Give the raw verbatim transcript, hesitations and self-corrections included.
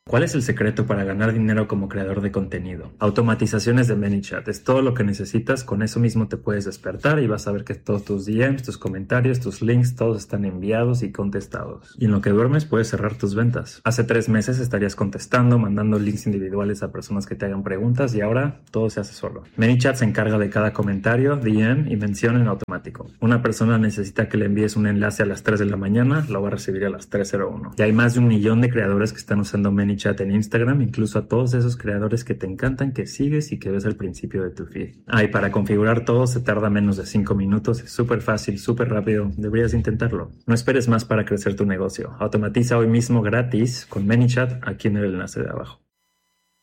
¿Cuál es el secreto para ganar dinero como creador de contenido? Automatizaciones de ManyChat. Es todo lo que necesitas. Con eso mismo te puedes despertar y vas a ver que todos tus D Ms, tus comentarios, tus links, todos están enviados y contestados. Y en lo que duermes puedes cerrar tus ventas. Hace tres meses estarías contestando, mandando links individuales a personas que te hagan preguntas y ahora todo se hace solo. ManyChat se encarga de cada comentario, D M y mención en automático. Una persona necesita que le envíes un enlace a las tres de la mañana, lo va a recibir a las tres cero uno. Y hay más de un millón de creadores que están usando ManyChat en Instagram, incluso a todos esos creadores que te encantan, que sigues y que ves al principio de tu feed. Ah, y para configurar todo se tarda menos de cinco minutos, es súper fácil, súper rápido, deberías intentarlo. No esperes más para crecer tu negocio, automatiza hoy mismo gratis con ManyChat aquí en el enlace de abajo.